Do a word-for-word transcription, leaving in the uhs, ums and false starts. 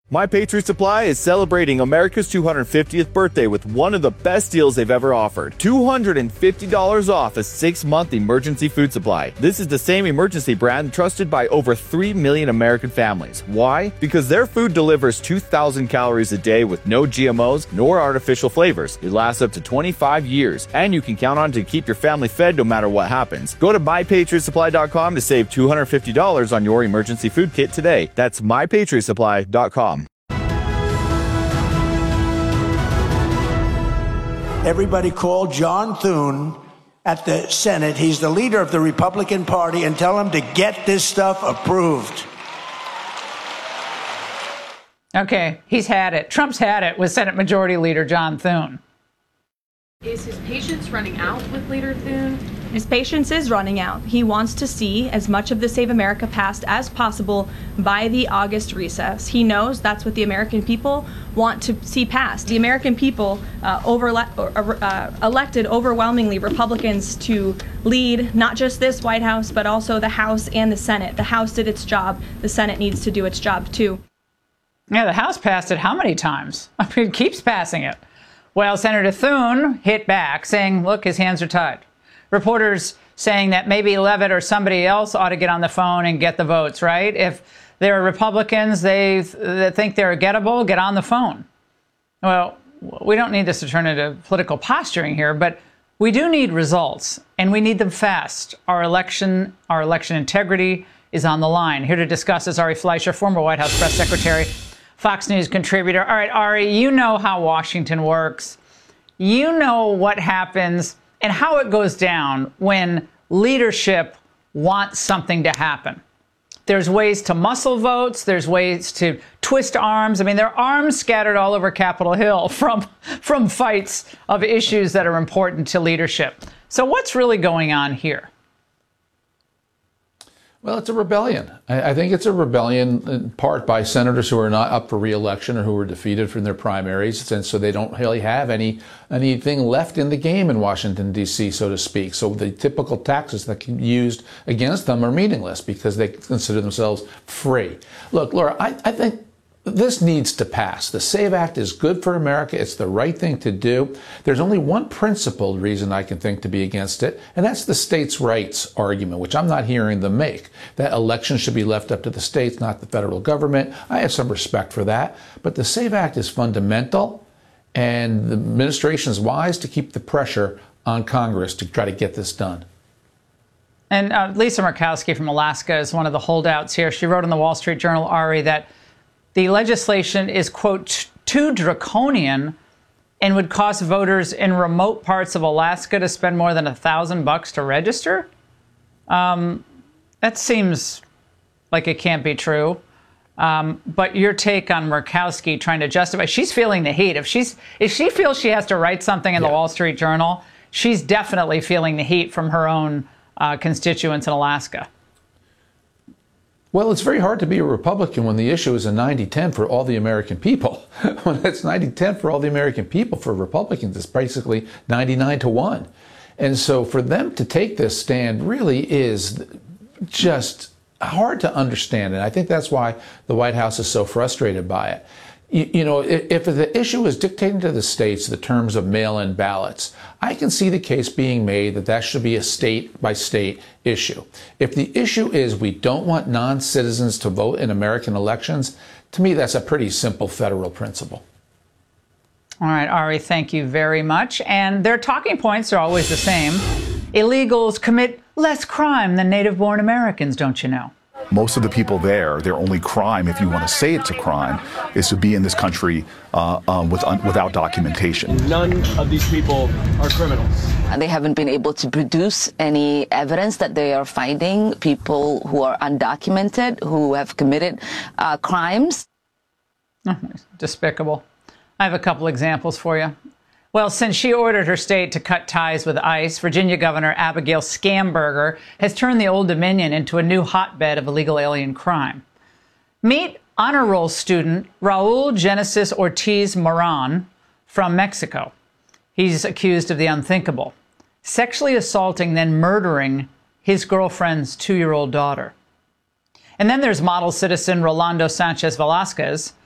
My Patriot Supply is celebrating America's two hundred fiftieth birthday with one of the best deals they've ever offered. two hundred fifty dollars off a six-month emergency food supply. This is the same emergency brand trusted by over three million American families. Why? Because their food delivers two thousand calories a day with no G M Os nor artificial flavors. It lasts up to twenty-five years, and you can count on it to keep your family fed no matter what happens. Go to my patriot supply dot com to save two hundred fifty dollars on your emergency food kit today. That's my patriot supply dot com. Everybody call John Thune at the Senate. He's the leader of the Republican Party, and tell him to get this stuff approved. Okay, he's had it. Trump's had it with Senate Majority Leader John Thune. Is his patience running out with Leader Thune? His patience is running out. He wants to see as much of the Save America passed as possible by the August recess. He knows that's what the American people want to see passed. The American people uh, over, uh, elected overwhelmingly Republicans to lead not just this White House, but also the House and the Senate. The House did its job. The Senate needs to do its job, too. Yeah, the House passed it how many times? I mean, it keeps passing it. Well, Senator Thune hit back, saying, look, his hands are tied. Reporters saying that maybe Levitt or somebody else ought to get on the phone and get the votes, right? If there are Republicans they, that think they're gettable, get on the phone. Well, we don't need this to turn into political posturing here, but we do need results, and we need them fast. Our election, our election integrity is on the line. Here to discuss is Ari Fleischer, former White House press secretary, Fox News contributor. All right, Ari, you know how Washington works. You know what happens and how it goes down when leadership wants something to happen. There's ways to muscle votes. There's ways to twist arms. I mean, there are arms scattered all over Capitol Hill from, from fights of issues that are important to leadership. So what's really going on here? Well, it's a rebellion. I think it's a rebellion in part by senators who are not up for re-election or who were defeated from their primaries, and so they don't really have any anything left in the game in Washington, D C, so to speak. So the typical taxes that can be used against them are meaningless because they consider themselves free. Look, Laura, I, I think this needs to pass. The SAVE Act is good for America. It's the right thing to do. There's only one principled reason I can think to be against it, and that's the states' rights argument, which I'm not hearing them make. That elections should be left up to the states, not the federal government. I have some respect for that. But the SAVE Act is fundamental, and the administration is wise to keep the pressure on Congress to try to get this done. And uh, Lisa Murkowski from Alaska is one of the holdouts here. She wrote in the Wall Street Journal, Ari, that the legislation is, quote, too draconian and would cost voters in remote parts of Alaska to spend more than a thousand bucks to register. Um, that seems like it can't be true. Um, but your take on Murkowski trying to justify, she's feeling the heat. If she's if she feels she has to write something in yeah. the Wall Street Journal, she's definitely feeling the heat from her own uh, constituents in Alaska. Well, it's very hard to be a Republican when the issue is a ninety ten for all the American people. When it's ninety ten for all the American people, for Republicans, it's basically ninety-nine to one. And so for them to take this stand really is just hard to understand. And I think that's why the White House is so frustrated by it. You, you know, if, if the issue is dictating to the states the terms of mail-in ballots, I can see the case being made that that should be a state-by-state issue. If the issue is we don't want non-citizens to vote in American elections, to me that's a pretty simple federal principle. All right, Ari, thank you very much. And their talking points are always the same. Illegals commit less crime than native-born Americans, don't you know? Most of the people there, their only crime, if you want to say it's a crime, is to be in this country uh, um, with, un without documentation. None of these people are criminals. They haven't been able to produce any evidence that they are finding people who are undocumented, who have committed uh, crimes. Oh, despicable. I have a couple examples for you. Well, since she ordered her state to cut ties with ICE, Virginia Governor Abigail Scamberger has turned the Old Dominion into a new hotbed of illegal alien crime. Meet honor roll student Raul Genesis Ortiz Moran from Mexico. He's accused of the unthinkable, sexually assaulting, then murdering his girlfriend's two-year-old daughter. And then there's model citizen Rolando Sanchez Velasquez.